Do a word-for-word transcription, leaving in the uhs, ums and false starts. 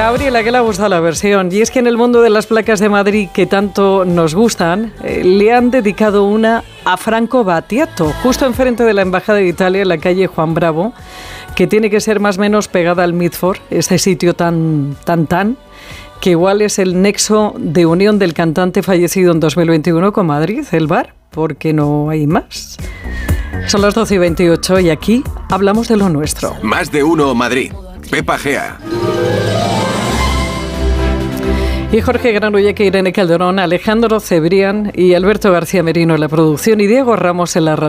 Gabriela, que le ha gustado la versión. Y es que en el mundo de las placas de Madrid que tanto nos gustan, eh, le han dedicado una a Franco Battiato, justo enfrente de la Embajada de Italia, en la calle Juan Bravo, que tiene que ser más o menos pegada al Midford, ese sitio tan, tan, tan, que igual es el nexo de unión del cantante fallecido en dos mil veintiuno con Madrid, el bar, porque no hay más. Son las doce y veintiocho y aquí hablamos de lo nuestro. Más de uno Madrid. Pepa Gea. Y Jorge Granulla, Irene Calderón, Alejandro Cebrián y Alberto García Merino en la producción y Diego Ramos en la